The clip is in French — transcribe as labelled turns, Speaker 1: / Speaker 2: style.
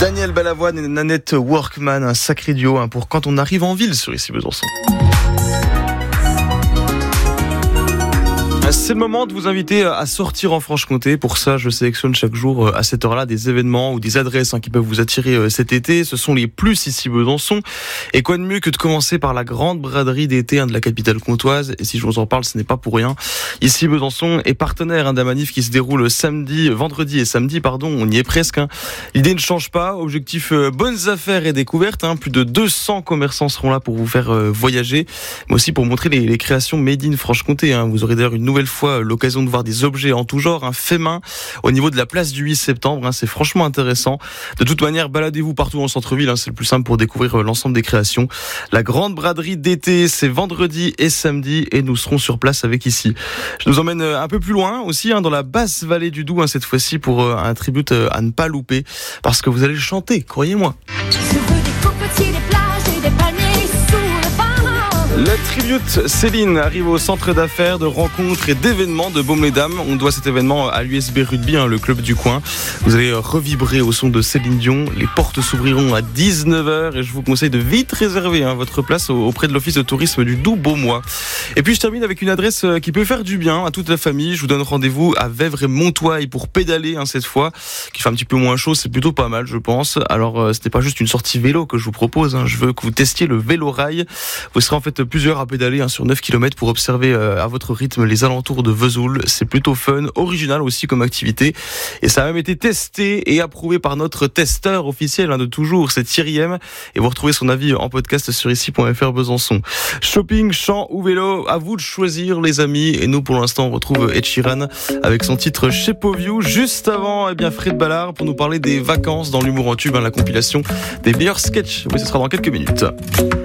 Speaker 1: Daniel Balavoine et Nanette Workman, un sacré duo pour quand on arrive en ville sur Ici Besançon. C'est le moment de vous inviter à sortir en Franche-Comté. Pour ça, je sélectionne chaque jour à cette heure-là des événements ou des adresses qui peuvent vous attirer cet été. Ce sont les plus Ici Besançon. Et quoi de mieux que de commencer par la grande braderie d'été de la capitale comtoise. Et si je vous en parle, ce n'est pas pour rien. Ici Besançon est partenaire d'un manif qui se déroule vendredi et samedi, on y est presque. L'idée ne change pas. Objectif bonnes affaires et découvertes. Plus de 200 commerçants seront là pour vous faire voyager, mais aussi pour montrer les créations made in Franche-Comté. Vous aurez d'ailleurs une nouvelle fois l'occasion de voir des objets en tout genre, fait main au niveau de la place du 8 septembre. C'est franchement intéressant. De toute manière, baladez-vous partout dans le centre-ville. C'est le plus simple pour découvrir l'ensemble des créations. La grande braderie d'été, c'est vendredi et samedi et nous serons sur place avec ici. Je nous emmène un peu plus loin aussi, dans la basse vallée du Doubs, cette fois-ci pour un tribute à ne pas louper parce que vous allez chanter, croyez-moi. Le tribute Céline arrive au centre d'affaires, de rencontres et d'événements de Baume-les-Dames. On doit cet événement à l'USB Rugby, le club du coin. Vous allez revibrer au son de Céline Dion. Les portes s'ouvriront à 19h et je vous conseille de vite réserver votre place auprès de l'office de tourisme du Doubs-Beaumois. Et puis je termine avec une adresse qui peut faire du bien à toute la famille. Je vous donne rendez-vous à Vèvres et Montoy pour pédaler cette fois, qui fait un petit peu moins chaud. C'est plutôt pas mal, je pense. Alors c'était pas juste une sortie vélo que je vous propose. Je veux que vous testiez le vélo-rail. Vous serez en fait plusieurs à pédaler sur 9 km pour observer à votre rythme les alentours de Vesoul. C'est plutôt fun, original aussi comme activité. Et ça a même été testé et approuvé par notre testeur officiel de toujours, c'est Thierry M. Et vous retrouvez son avis en podcast sur ici.fr Besançon. Shopping, chant ou vélo, à vous de choisir les amis. Et nous pour l'instant on retrouve Ed Sheeran avec son titre Shape of You. Juste avant, Fred Ballard pour nous parler des vacances dans l'humour en tube, la compilation des meilleurs sketchs. Oui, ce sera dans quelques minutes.